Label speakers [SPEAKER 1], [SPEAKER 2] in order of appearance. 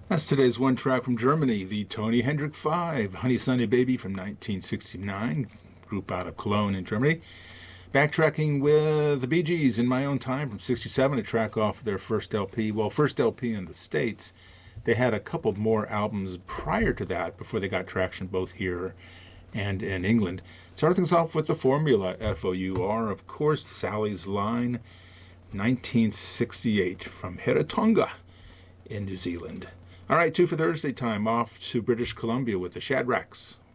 [SPEAKER 1] That's today's one track from Germany, the Tony Hendrik Five, Honey Sunny Baby from 1969, group out of Cologne in Germany. Backtracking with the Bee Gees, In My Own Time from 67, a track off their first LP. Well, first LP in the States. They had a couple more albums prior to that before they got traction both here and in England. Starting things off with the Formula, F-O-U-R, of course, Sally's Line, 1968 from Heratonga in New Zealand. All right, two for Thursday time, off to British Columbia with the Shadracks.